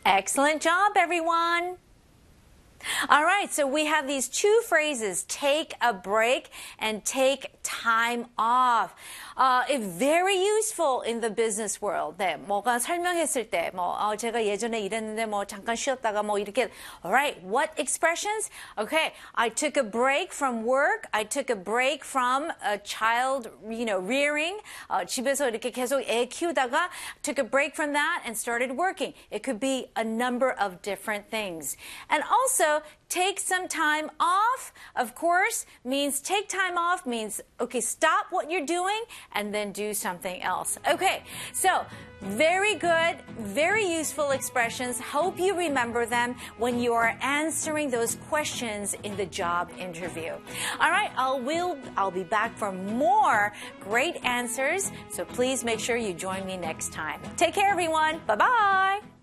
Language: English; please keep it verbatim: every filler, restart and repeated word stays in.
Excellent job, everyone. All right, so we have these two phrases, take a break and take time off. Uh, it's very useful in the business world. 네, 뭐가 설명했을 때, 뭐, 어, 제가 예전에 일했는데 뭐 잠깐 쉬었다가 뭐 이렇게. All right, what expressions? Okay, I took a break from work. I took a break from a child, you know, rearing. 어, 집에서 이렇게 계속 애 키우다가 took a break from that and started working. It could be a number of different things. And also, take some time off, of course, means take time off means, okay, stop what you're doing and then do something else. Okay, so very good, very useful expressions. Hope you remember them when you are answering those questions in the job interview. All right, I'll, will, I'll be back for more great answers, so please make sure you join me next time. Take care, everyone. Bye-bye.